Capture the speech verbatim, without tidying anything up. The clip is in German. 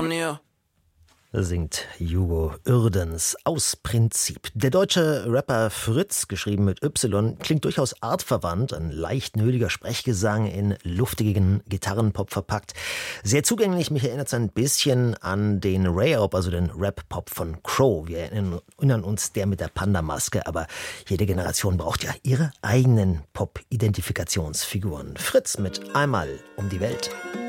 Insomnia. Singt Hugo Uerdens aus Prinzip. Der deutsche Rapper Fritz, geschrieben mit Y, klingt durchaus artverwandt, ein leicht nöliger Sprechgesang in luftigen Gitarrenpop verpackt. Sehr zugänglich, mich erinnert es ein bisschen an den Rayop, also den Rap-Pop von Crow. Wir erinnern uns, der mit der Panda-Maske, aber jede Generation braucht ja ihre eigenen Pop-Identifikationsfiguren. Fritz mit Einmal um die Welt.